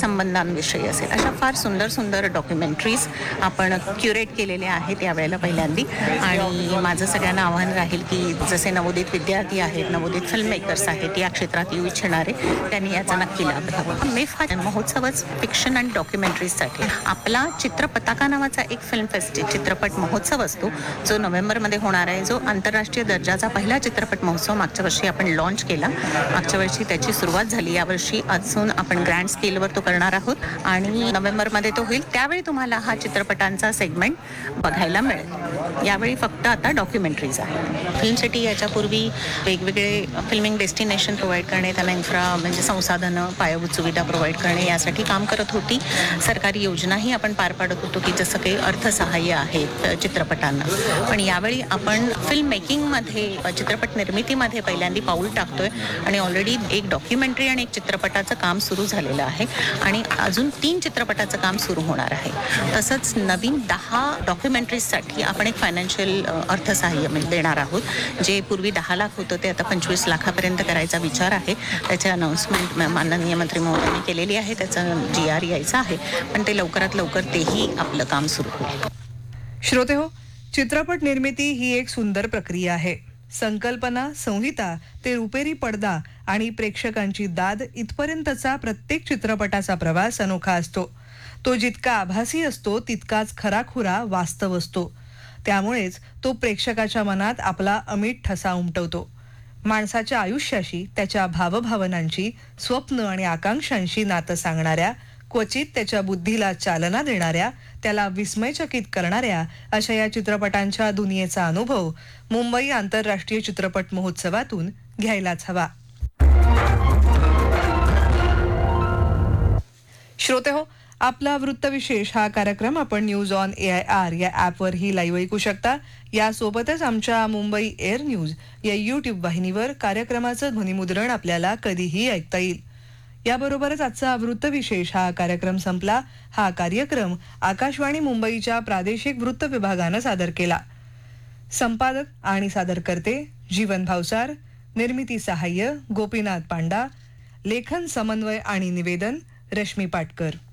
नातेसंबंधांविषयी असेल, अशा फार सुंदर सुंदर डॉक्युमेंटरीज आपण क्युरेट केलेल्या आहेत यावेळेला पहिल्यांदी. आणि माझं सगळ्यांना आव्हान राहील की जसे नवोदित विद्यार्थी आहेत, नवोदित फिल्म मेकर्स आहेत, या क्षेत्रात येऊ इच्छिणारे त्यांनी याचा नक्की लाभ घ्यावा. मेफ हा महोत्सवच फिक्शन आणि डॉक्युमेंटरीजसाठी. आपला चित्रपताका नावाचा एक फिल्म चित्रपट महोत्सव असतो, जो नोव्हेंबरमध्ये होणार आहे, जो आंतरराष्ट्रीय दर्जाचा पहिला चित्रपट महोत्सव मागच्या वर्षी आपण लॉन्च केला. मागच्या वर्षी त्याची सुरुवात झाली, यावर्षी अजून आपण ग्रँड स्केलवर तो करणार आहोत आणि नोव्हेंबरमध्ये तो होईल. त्यावेळी तुम्हाला हा चित्रपटांचा सेगमेंट बघायला मिळेल. यावेळी फक्त आता डॉक्युमेंटरीज आहे. फिल्म सिटी याच्यापूर्वी वेगवेगळे फिल्मिंग डेस्टिनेशन प्रोव्हाइड करणे, त्यांना इन्फ्रा म्हणजे संसाधनं, पायाभूत सुविधा प्रोव्हाइड करणे यासाठी काम करत होती. सरकारी योजनाही आपण पार पाडत होतो की जसं काही अर्थसहाय्य आहेत चित्रपटांना. पण यावेळी आपण फिल्म मेकिंगमध्ये, चित्रपट निर्मितीमध्ये पहिल्यांदा पाऊल टाकतोय आणि ऑलरेडी एक डॉक्युमेंटरी आणि एक चित्रपटाचं काम सुरू झालेलं आहे आणि अजून 3 चित्रपटाचं काम सुरू होणार आहे. तसंच नवीन 10 डॉक्युमेंटरीजसाठी आपण एक फायनान्शियल अर्थसहाय्य देणार आहोत. जे पूर्वी 10 लाख होतं ते आता 25 लाखापर्यंत करायचा विचार आहे. त्याचे अनाउन्समेंट माननीय मंत्री महोदयांनी केलेली आहे. त्याचा GR यायचा आहे, पण ते लवकरात लवकर तेही आपलं काम सुरू होईल. श्रोते हो, चित्रपट निर्मिती ही एक सुंदर प्रक्रिया आहे. संकल्पना, संहिता ते रुपेरी पडदा आणि प्रेक्षकांची दाद इथपर्यंतचा प्रत्येक चित्रपटाचा प्रवास अनोखा असतो. तो जितका आभासी असतो तितकाच खराखुरा वास्तव असतो. त्यामुळेच तो प्रेक्षकाच्या मनात आपला अमिट ठसा उमटवतो. माणसाच्या आयुष्याशी, त्याच्या भावभावनांची, स्वप्न आणि आकांक्षांशी नातं सांगणाऱ्या, क्वचित त्याच्या बुद्धीला चालना देणाऱ्या, त्याला विस्मयचकित करणाऱ्या अशा या चित्रपटांच्या दुनियेचा अनुभव मुंबई आंतरराष्ट्रीय चित्रपट महोत्सवातून घ्यायलाच हवा. श्रोते हो, आपला वृत्तविशेष हा कार्यक्रम आपण न्यूज ऑन AIR या ॲपवरही लाईव्ह ऐकू शकता. यासोबतच आमच्या मुंबई एअर न्यूज या YouTube वाहिनीवर कार्यक्रमाचं ध्वनिमुद्रण आपल्याला कधीही ऐकता येईल. याबरोबरच आजचा वृत्तविशेष हा कार्यक्रम संपला. हा कार्यक्रम आकाशवाणी मुंबईच्या प्रादेशिक वृत्त विभागानं सादर केला. संपादक आणि सादरकर्ते जीवन भावसार, निर्मिती सहाय्य गोपीनाथ पांडा, लेखन समन्वय आणि निवेदन रश्मी पाटकर.